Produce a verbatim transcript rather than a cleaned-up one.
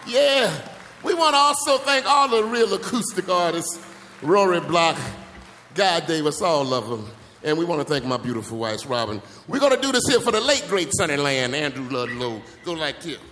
Yeah, we want to also thank all the real acoustic artists, Rory Block, Guy Davis, all of them. And we want to thank my beautiful wife, Robin. We're going to do this here for the late, great Sonny Land, Andrew Ludlow. Go like this.